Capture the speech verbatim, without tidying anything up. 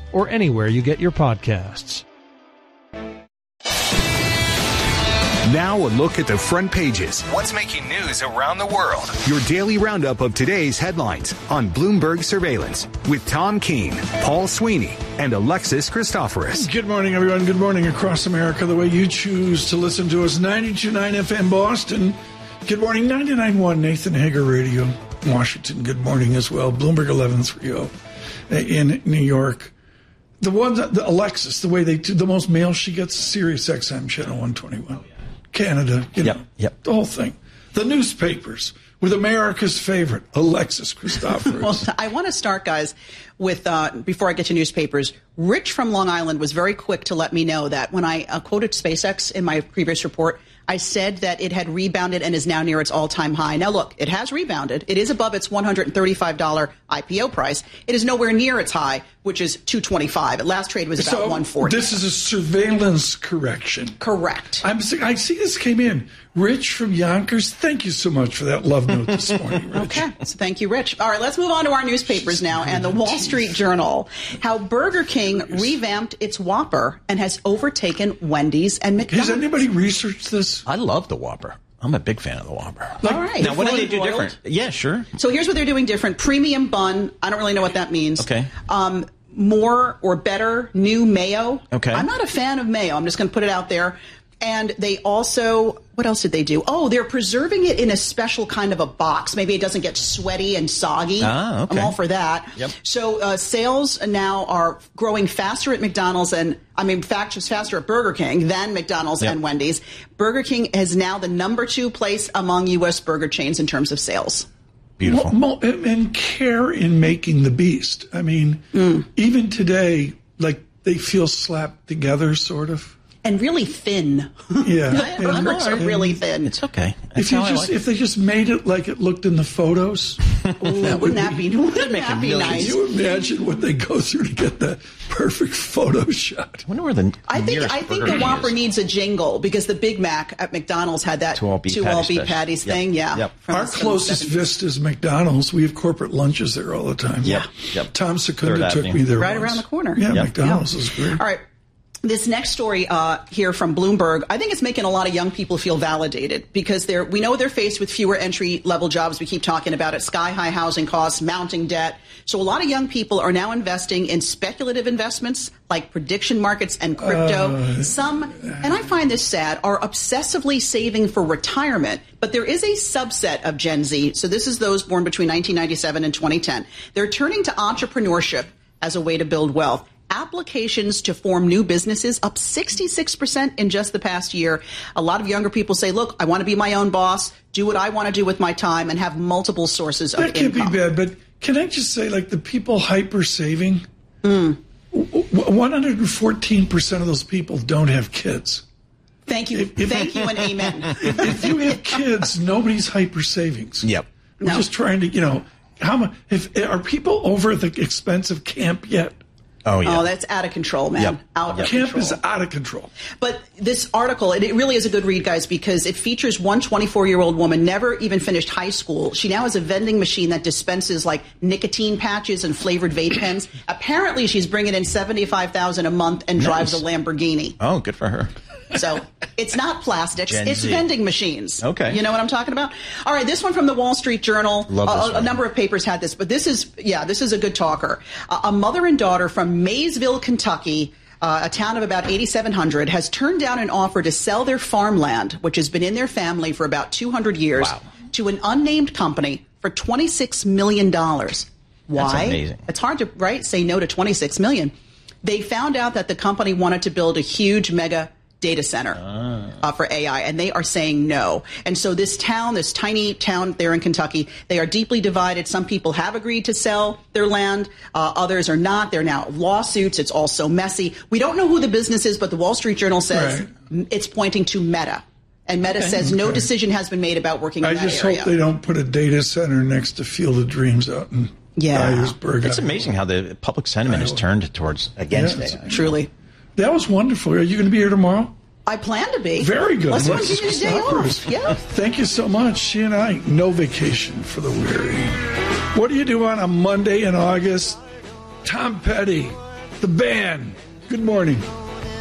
or anywhere you get your podcasts. Now a look at the front pages. What's making news around the world? Your daily roundup of today's headlines on Bloomberg Surveillance with Tom Keene, Paul Sweeney, and Alexis Christoforous. Good morning, everyone. Good morning across America, the way you choose to listen to us. ninety-two point nine F M Boston. Good morning, ninety-nine point one Nathan Hager Radio. Washington, good morning as well. Bloomberg eleven thirty in New York. The one, the Alexis, the way they do, the most mail she gets, Sirius X M Channel one twenty-one. Canada, you know, yep, yep. the whole thing. The newspapers with America's favorite, Alexis Christoforous. Well, I want to start, guys, with, uh, before I get to newspapers, Rich from Long Island was very quick to let me know that when I uh, quoted SpaceX in my previous report, I said that it had rebounded and is now near its all-time high. Now, look, it has rebounded. It is above its one hundred thirty-five dollars I P O price. It is nowhere near its high, which is two hundred twenty-five dollars. At last trade was about so one hundred forty dollars. This is a surveillance correction. Correct. I'm, I see this came in. Rich from Yonkers, thank you so much for that love note this morning, Rich. Okay, so thank you, Rich. All right, let's move on to our newspapers now and the Wall Street Journal. How Burger King revamped its Whopper and has overtaken Wendy's and McDonald's. Has anybody researched this? I love the Whopper. I'm a big fan of the Whopper. Like, all right. Now, what do they do boiled? different? Yeah, sure. So here's what they're doing different. Premium bun. I don't really know what that means. Okay. Um, more or better new mayo. Okay. I'm not a fan of mayo. I'm just going to put it out there. And they also, what else did they do? Oh, they're preserving it in a special kind of a box. Maybe it doesn't get sweaty and soggy. Ah, okay. I'm all for that. Yep. So uh, sales now are growing faster at McDonald's and, I mean, fact, just faster at Burger King than McDonald's Yep. and Wendy's. Burger King is now the number two place among U S burger chains in terms of sales. Beautiful. Well, and care in making the beast. I mean, mm. even today, like, they feel slapped together, sort of. And really thin. Yeah. The burgers are really thin. It's okay. That's If you how I just like if they just made it like it looked in the photos, Ooh, wouldn't that be, wouldn't make that a be million. nice? Can you imagine what they go through to get that perfect photo shot? I wonder where the I think nearest I think Burger the King Whopper is. needs a jingle because the Big Mac at McDonald's had that Two all beef two all patties beef special. patties Yep. thing. Yeah. Yep. from Our the closest seventies. vista is McDonald's. We have corporate lunches there all the time. Yep. Yep. Tom Secunda Third took Avenue. me there Right once. around the corner. Yeah, Yep. McDonald's Yeah. is great. All right. This next story uh, here from Bloomberg, I think it's making a lot of young people feel validated because they're we know they're faced with fewer entry-level jobs. We keep talking about it, sky-high housing costs, mounting debt. So a lot of young people are now investing in speculative investments like prediction markets and crypto. Uh, Some, and I find this sad, are obsessively saving for retirement. But there is a subset of Gen Z, so this is those born between nineteen ninety-seven and twenty ten. They're turning to entrepreneurship as a way to build wealth. Applications to form new businesses up sixty-six percent in just the past year. A lot of younger people say, look, I want to be my own boss, do what I want to do with my time, and have multiple sources of That can't income. be bad, but can I just say, like, the people hyper saving, Mm. one hundred fourteen percent of those people don't have kids. Thank you. If- if- Thank you and amen. If, if you have kids, nobody's hyper savings. Yep. We're No. just trying to, you know, how much, if, are people over the expense of camp yet? Oh, yeah. Oh, that's out of control, man. Yep. Out of Camp control. is out of control. But this article, it, it really is a good read, guys, because it features one twenty-four-year-old woman, never even finished high school. She now has a vending machine that dispenses like nicotine patches and flavored vape pens. Apparently, she's bringing in seventy-five thousand dollars a month and drives a Nice. Lamborghini. Oh, good for her. So it's not plastics, Gen it's Z. vending machines. Okay. You know what I'm talking about? All right, this one from the Wall Street Journal. Love this a, a one. number of papers had this, but this is, yeah, this is a good talker. Uh, a mother and daughter from Maysville, Kentucky, uh, a town of about eighty-seven hundred, has turned down an offer to sell their farmland, which has been in their family for about two hundred years, Wow. to an unnamed company for twenty-six million dollars. Why? That's amazing. It's hard to, right, say no to twenty-six million dollars. They found out that the company wanted to build a huge mega data center uh, for A I, and they are saying no. And so this town, this tiny town there in Kentucky, they are deeply divided. Some people have agreed to sell their land. Uh, others are not. There are now lawsuits. It's all so messy. We don't know who the business is, but the Wall Street Journal says Right. it's poiting to Meta. And Meta says no Okay. decision has been made about working in I that just area. hope they don't put a data center next to Field of Dreams out in Yeah. Dyersburg. It's amazing how the public sentiment has turned towards against Yeah, A I. Truly. That was wonderful. Are you going to be here tomorrow? I plan to be. Very good. Let's Let's give you a day stop off. first. Yeah. Thank you so much. She and I, no vacation for the weary. What do you do on a Monday in August? Tom Petty the band. Good morning.